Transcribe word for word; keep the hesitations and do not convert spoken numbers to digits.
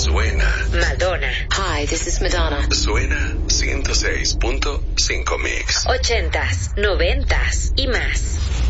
Suena. Madonna. Hi, this is Madonna. Suena ciento seis punto cinco Mix. Ochentas, noventas y más.